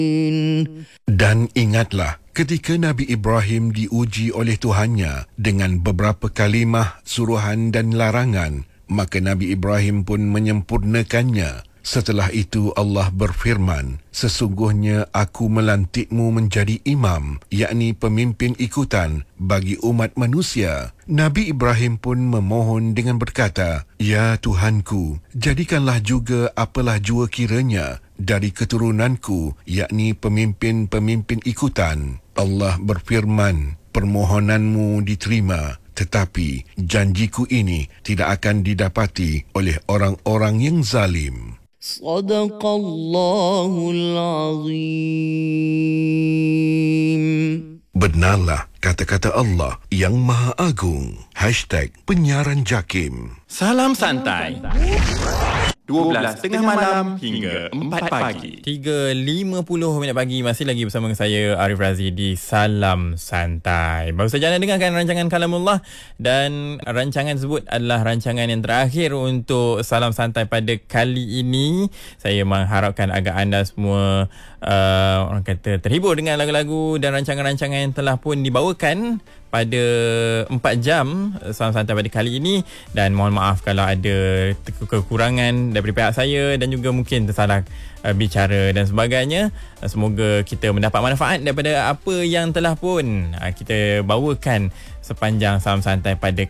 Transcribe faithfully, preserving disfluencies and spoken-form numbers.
Dan ingatlah ketika Nabi Ibrahim diuji oleh Tuhannya dengan beberapa kalimah, suruhan dan larangan, maka Nabi Ibrahim pun menyempurnakannya. Setelah itu Allah berfirman, sesungguhnya aku melantikmu menjadi imam, yakni pemimpin ikutan bagi umat manusia. Nabi Ibrahim pun memohon dengan berkata, Ya Tuhanku, jadikanlah juga apalah jua kiranya dari keturunanku, yakni pemimpin-pemimpin ikutan. Allah berfirman, permohonanmu diterima, tetapi janjiku ini tidak akan didapati oleh orang-orang yang zalim. Sadaqallahul Azim. Benarlah kata-kata Allah yang Maha Agung. Hashtag Penyiaran Jakim. Salam santai. dua belas tengah malam hingga empat pagi. tiga lima puluh minit pagi masih lagi bersama saya Arif Razi di Salam Santai. Baru saja anda dengarkan rancangan Kalamullah dan rancangan tersebut adalah rancangan yang terakhir untuk Salam Santai pada kali ini. Saya mengharapkan agar anda semua uh, orang kata terhibur dengan lagu-lagu dan rancangan-rancangan yang telah pun dibawakan pada empat jam Salam Santai pada kali ini, dan mohon maaf kalau ada kekurangan daripada pihak saya dan juga mungkin tersalah uh, bicara dan sebagainya. Uh, semoga kita mendapat manfaat daripada apa yang telah pun uh, kita bawakan sepanjang Salam Santai pada